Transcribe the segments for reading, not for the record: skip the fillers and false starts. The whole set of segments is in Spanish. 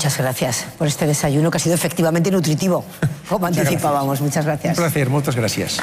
Muchas gracias por este desayuno que ha sido efectivamente nutritivo, como anticipábamos. Muchas gracias. Un placer, muchas gracias.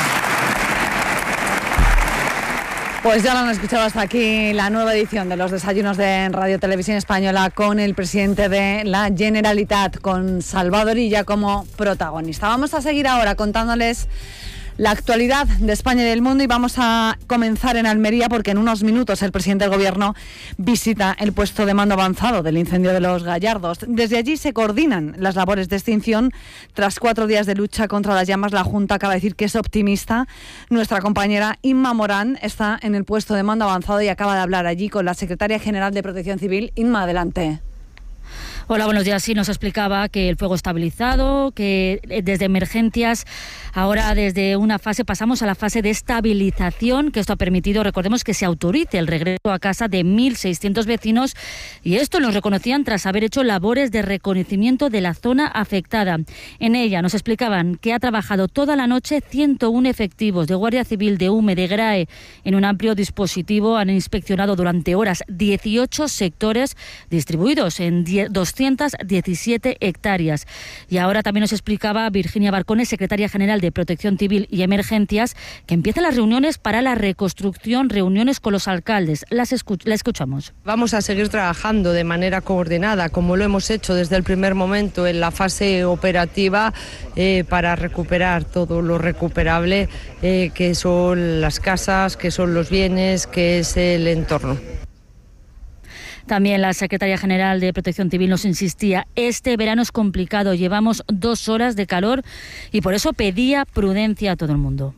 Pues ya lo han escuchado hasta aquí la nueva edición de los desayunos de Radio Televisión Española con el presidente de la Generalitat, con Salvador Illa como protagonista. Vamos a seguir ahora contándoles la actualidad de España y del mundo y vamos a comenzar en Almería porque en unos minutos el presidente del Gobierno visita el puesto de mando avanzado del incendio de Los Gallardos. Desde allí se coordinan las labores de extinción. Tras 4 días de lucha contra las llamas, la Junta acaba de decir que es optimista. Nuestra compañera Inma Morán está en el puesto de mando avanzado y acaba de hablar allí con la secretaria general de Protección Civil. Inma, adelante. Hola, buenos días. Sí, nos explicaba que el fuego estabilizado, que desde emergencias, ahora desde una fase pasamos a la fase de estabilización, que esto ha permitido, recordemos, que se autorice el regreso a casa de 1.600 vecinos y esto lo reconocían tras haber hecho labores de reconocimiento de la zona afectada. En ella nos explicaban que ha trabajado toda la noche 101 efectivos de Guardia Civil, de UME, de GRAE, en un amplio dispositivo. Han inspeccionado durante horas 18 sectores distribuidos en 217 hectáreas. Y ahora también nos explicaba Virginia Barcones, secretaria general de Protección Civil y Emergencias, que empiezan las reuniones para la reconstrucción, reuniones con los alcaldes. La escuchamos. Vamos a seguir trabajando de manera coordinada, como lo hemos hecho desde el primer momento en la fase operativa, para recuperar todo lo recuperable, que son las casas, que son los bienes, que es el entorno. También la secretaria general de Protección Civil nos insistía, este verano es complicado, llevamos 2 horas de calor y por eso pedía prudencia a todo el mundo.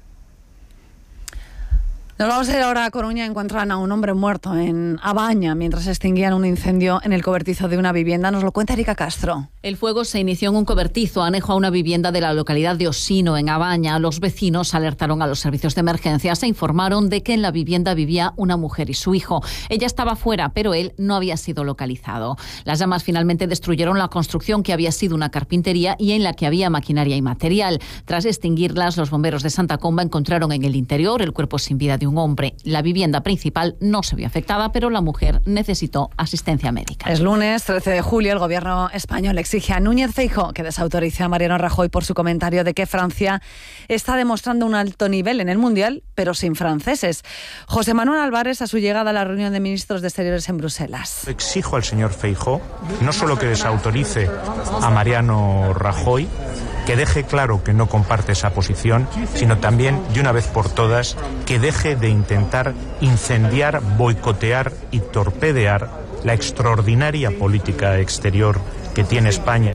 Nos vamos a ir ahora a Coruña. Encuentran a un hombre muerto en Abaña mientras extinguían un incendio en el cobertizo de una vivienda. Nos lo cuenta Erika Castro. El fuego se inició en un cobertizo anejo a una vivienda de la localidad de Osino, en Abaña. Los vecinos alertaron a los servicios de emergencia. Se informaron de que en la vivienda vivía una mujer y su hijo. Ella estaba fuera, pero él no había sido localizado. Las llamas finalmente destruyeron la construcción, que había sido una carpintería y en la que había maquinaria y material. Tras extinguirlas, los bomberos de Santa Comba encontraron en el interior el cuerpo sin vida de un hombre. La vivienda principal no se vio afectada, pero la mujer necesitó asistencia médica. Es lunes 13 de julio. El gobierno español exige a Núñez Feijóo que desautorice a Mariano Rajoy por su comentario de que Francia está demostrando un alto nivel en el Mundial, pero sin franceses. José Manuel Álvarez, a su llegada a la reunión de ministros de Exteriores en Bruselas. Exijo al señor Feijóo no solo que desautorice a Mariano Rajoy, que deje claro que no comparte esa posición, sino también, de una vez por todas, que deje de intentar incendiar, boicotear y torpedear la extraordinaria política exterior que tiene España.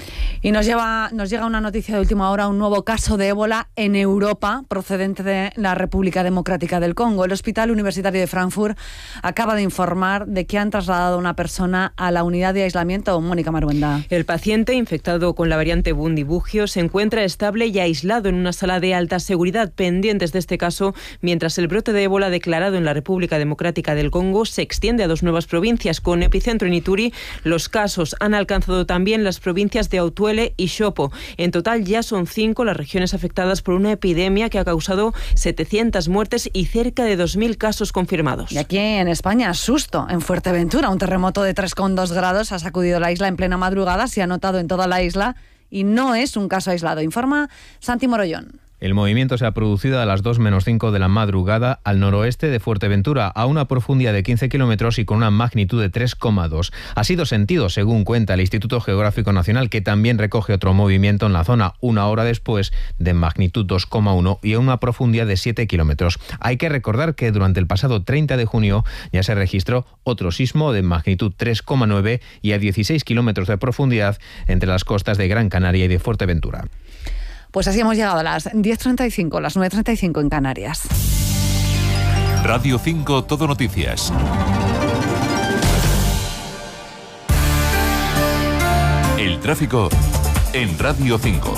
Y nos llega una noticia de última hora, un nuevo caso de ébola en Europa, procedente de la República Democrática del Congo. El Hospital Universitario de Frankfurt acaba de informar de que han trasladado a una persona a la unidad de aislamiento. Mónica Maruenda. El paciente, infectado con la variante Bundibugyo, se encuentra estable y aislado en una sala de alta seguridad, pendientes de este caso, mientras el brote de ébola declarado en la República Democrática del Congo se extiende a 2 nuevas provincias, con epicentro en Ituri. Los casos han alcanzado también las provincias de Autuele y Chopo. En total ya son 5 las regiones afectadas por una epidemia que ha causado 700 muertes y cerca de 2.000 casos confirmados. Y aquí en España, susto en Fuerteventura. Un terremoto de 3,2 grados ha sacudido la isla en plena madrugada. Se ha notado en toda la isla y no es un caso aislado, informa Santi Morollón. El movimiento se ha producido a las 2:05 de la madrugada al noroeste de Fuerteventura, a una profundidad de 15 kilómetros y con una magnitud de 3,2. Ha sido sentido, según cuenta el Instituto Geográfico Nacional, que también recoge otro movimiento en la zona, 1 hora después, de magnitud 2,1 y a una profundidad de 7 kilómetros. Hay que recordar que durante el pasado 30 de junio ya se registró otro sismo de magnitud 3,9 y a 16 kilómetros de profundidad entre las costas de Gran Canaria y de Fuerteventura. Pues así hemos llegado a las 10:35, las 9:35 en Canarias. Radio 5 Todo Noticias. El tráfico en Radio 5.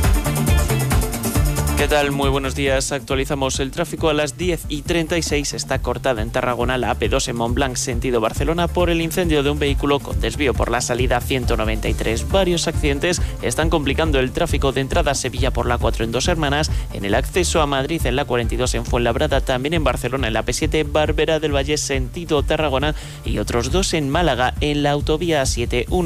¿Qué tal? Muy buenos días. Actualizamos el tráfico a las 10:36. Está cortada en Tarragona la AP2 en Montblanc, sentido Barcelona, por el incendio de un vehículo con desvío por la salida 193. Varios accidentes están complicando el tráfico de entrada a Sevilla por la 4 en Dos Hermanas, en el acceso a Madrid en la 42 en Fuenlabrada, también en Barcelona en la P7, Barberá del Valle, sentido Tarragona, y otros 2 en Málaga en la autovía A7.